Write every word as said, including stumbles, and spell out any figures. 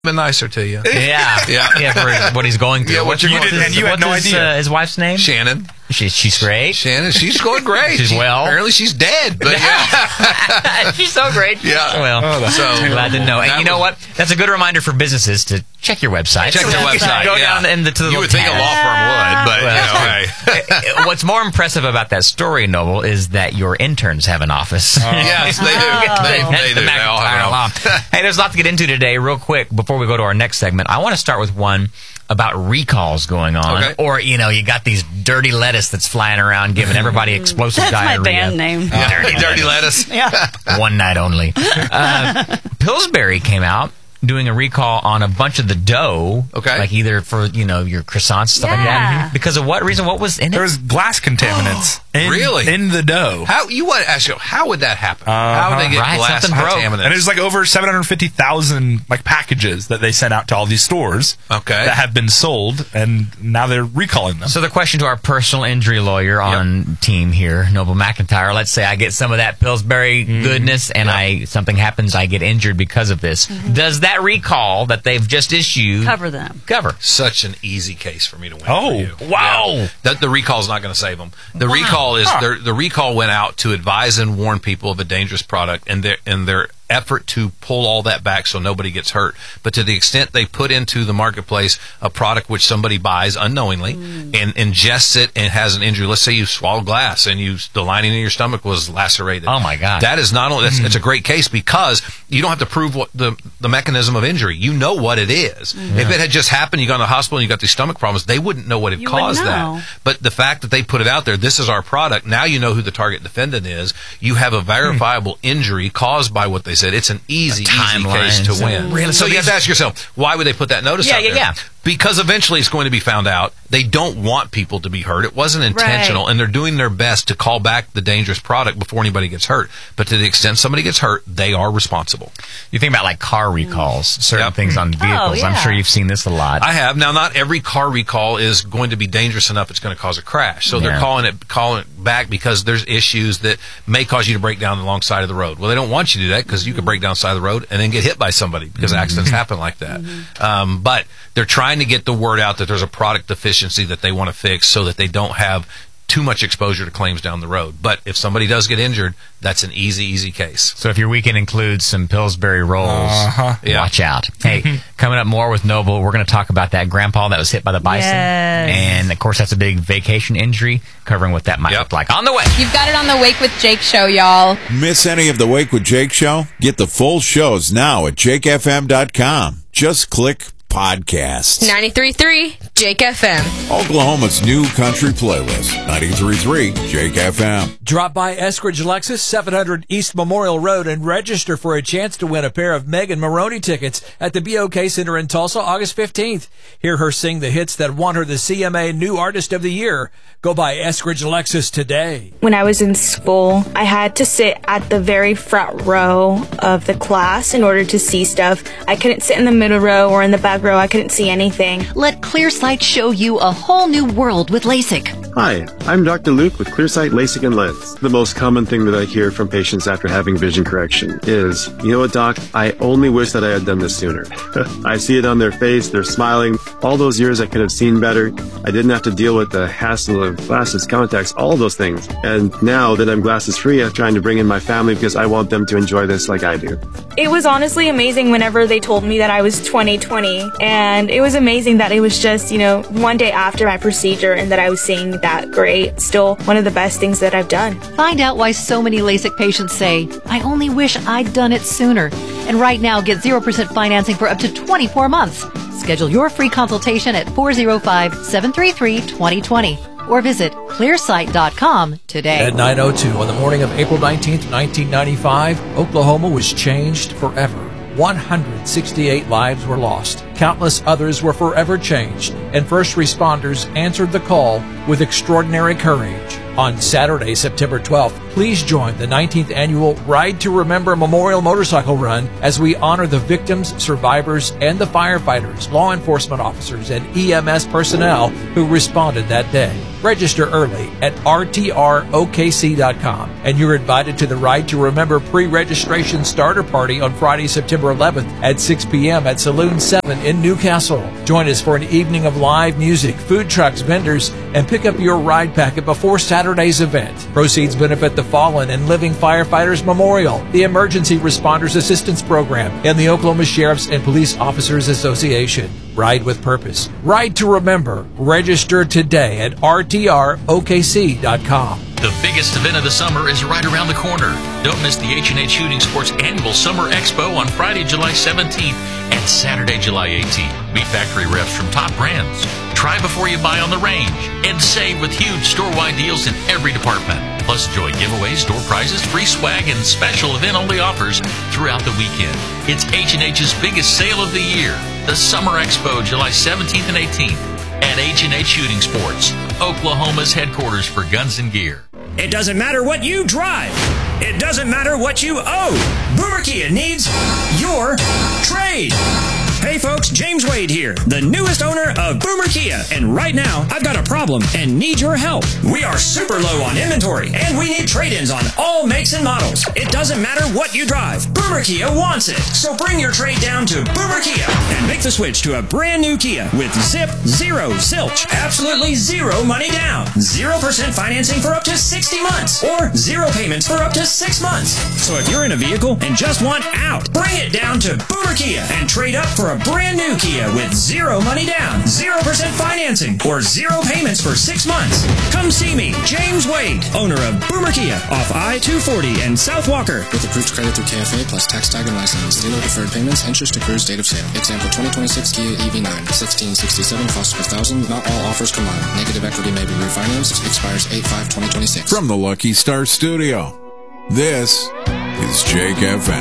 been nicer to you. Yeah, yeah, yeah. For what he's going through. Yeah, what you're what's going his, and you had no what's his, idea. Uh, his wife's name? Shannon. She's she's great. Shannon, she's going great. She's She- well. Apparently, she's dead. But yeah, She's so great. Yeah. Well, Oh, that's so I'm glad to know. And that you know was- what? That's a good reminder for businesses to check your website. Check their website. Go yeah. down in the, to the you little would think a tab. law firm would, but Well, you know, hey. What's more impressive about that story, Noble, is that your interns have an office. yes, they do. They, they do. They all have an office. Hey, there's a lot to get into today. Real quick, before we go to our next segment, I want to start with one about recalls going on. Okay. Or, you know, you got these dirty lettuce that's flying around giving everybody explosive That's diarrhea. my band name. Dirty, dirty lettuce. Yeah. One night only. Uh, Pillsbury came out doing a recall on a bunch of the dough. Okay. Like either for, you know, your croissants, stuff like Yeah. that. Because of what reason? What was in it? There was glass contaminants in, Really? in the dough. How you want to ask you? How would that happen? Uh-huh. How would they get Right, glass something broke. contaminants? And there's like over seven hundred fifty thousand like packages that they sent out to all these stores Okay. that have been sold, and now they're recalling them. So the question to our personal injury lawyer on team here, Noble McIntyre, let's say I get some of that Pillsbury goodness and I something happens, I get injured because of this. Does that recall that they've just issued Cover them. cover? Such an easy case for me to win. Oh, for you. wow. Yeah. The, the recall is not going to save them. The Wow. recall is Huh. the, the recall went out to advise and warn people of a dangerous product, and their and their effort to pull all that back so nobody gets hurt. But to the extent they put into the marketplace a product which somebody buys unknowingly Mm. and ingests it and has an injury. Let's say you swallow glass and you the lining in your stomach was lacerated. Oh, my God. That is not only that's, it's a great case because you don't have to prove what the the mechanism of injury. You know what it is. If it had just happened, you got in the hospital and you got these stomach problems, they wouldn't know what had You wouldn't caused know. that. But the fact that they put it out there, this is our product. Now you know who the target defendant is. You have a verifiable injury caused by what they said. It's an easy, easy timeline, case to so- win. Really? So So you have these- to ask yourself, why would they put that notice Yeah, out yeah, there? yeah. Because eventually it's going to be found out. They don't want people to be hurt. It wasn't intentional, Right. and they're doing their best to call back the dangerous product before anybody gets hurt. But to the extent somebody gets hurt, they are responsible. You think about like car recalls, certain Yep. things on vehicles. I'm yeah. sure you've seen this a lot. I have. Now, not every car recall is going to be dangerous enough it's going to cause a crash. So Yeah. they're calling it calling it back because there's issues that may cause you to break down the long side of the road. Well, they don't want you to do that because you could break down the side of the road and then get hit by somebody because accidents happen like that. Um, but they're trying to get the word out that there's a product deficiency that they want to fix so that they don't have too much exposure to claims down the road. But if somebody does get injured, that's an easy, easy case. So if your weekend includes some Pillsbury rolls, Uh-huh. Yeah. watch out. Hey, coming up more with Noble, we're going to talk about that grandpa that was hit by the bison. Yes. And, of course, that's a big vacation injury, covering what that might Yep. look like. On the way. You've got it on the Wake with Jake show, y'all. Miss any of the Wake with Jake show? Get the full shows now at jake f m dot com. Just click podcasts. ninety-three point three Jake F M. Oklahoma's new country playlist. ninety-three point three Jake F M. Drop by Eskridge Lexus, seven hundred East Memorial Road, and register for a chance to win a pair of Megan Maroney tickets at the B O K Center in Tulsa, August fifteenth. Hear her sing the hits that won her the C M A New Artist of the Year. Go by Eskridge Lexus today. When I was in school, I had to sit at the very front row of the class in order to see stuff. I couldn't sit in the middle row or in the back row. I couldn't see anything. Let ClearSight show you a whole new world with LASIK. Hi, I'm Doctor Luke with ClearSight LASIK and Lens. The most common thing that I hear from patients after having vision correction is, you know what, Doc, I only wish that I had done this sooner. I see it on their face, they're smiling. All those years I could have seen better. I didn't have to deal with the hassle of glasses, contacts, all of those things. And now that I'm glasses free, I'm trying to bring in my family because I want them to enjoy this like I do. It was honestly amazing whenever they told me that I was twenty twenty. And it was amazing that it was just, you know, one day after my procedure and that I was seeing that great. Still one of the best things that I've done. Find out why so many LASIK patients say, I only wish I'd done it sooner. And right now, get zero percent financing for up to twenty-four months. Schedule your free consultation at four oh five, seven three three, two oh two oh or visit clearsight dot com today. At nine oh two on the morning of April nineteenth, nineteen ninety-five, Oklahoma was changed forever. one hundred sixty-eight lives were lost. Countless others were forever changed, and first responders answered the call with extraordinary courage. On Saturday, September twelfth, Please join the nineteenth annual Ride to Remember Memorial Motorcycle Run as we honor the victims, survivors, and the firefighters, law enforcement officers, and E M S personnel who responded that day. Register early at R T R O K C dot com, and you're invited to the Ride to Remember pre-registration starter party on Friday, September eleventh at six p.m. at Saloon seven in Newcastle. Join us for an evening of live music, food trucks, vendors, and pick up your ride packet before Saturday's event. Proceeds benefit the Fallen and Living Firefighters Memorial, the Emergency Responders Assistance Program, and the Oklahoma Sheriffs and Police Officers Association. Ride with purpose. Ride to Remember. Register today at R T R O K C dot com. The biggest event of the summer is right around the corner. Don't miss the H and H Shooting Sports Annual Summer Expo on Friday, July seventeenth and Saturday, July eighteenth. Meet factory reps from top brands. Try before you buy on the range and save with huge store-wide deals in every department. Plus, enjoy giveaways, door prizes, free swag, and special event-only offers throughout the weekend. It's H and H's biggest sale of the year. The Summer Expo, July seventeenth and eighteenth at H and H Shooting Sports, Oklahoma's headquarters for guns and gear. It doesn't matter what you drive. It doesn't matter what you owe. Boomer Kia needs your trade. Hey folks, James Wade here, the newest owner of Boomer Kia, and right now I've got a problem and need your help. We are super low on inventory and we need trade-ins on all makes and models. It doesn't matter what you drive, Boomer Kia wants it. So bring your trade down to Boomer Kia and make the switch to a brand new Kia with zip, zero, zilch, absolutely zero money down, zero percent financing for up to sixty months, or zero payments for up to six months. So if you're in a vehicle and just want out, bring it down to Boomer Kia and trade up for a brand new Kia with zero money down, zero percent financing, or zero payments for six months. Come see me, James Wade, owner of Boomer Kia off I two forty and South Walker. With approved credit through K F A plus tax tag and license. Dealer deferred payments, interest accrues, date of sale. Example twenty twenty-six Kia E V nine, sixteen sixty-seven cost per thousand. Not all offers combined. Negative equity may be refinanced. Expires eight five twenty twenty-six. From the Lucky Star Studio, this is Jake F M.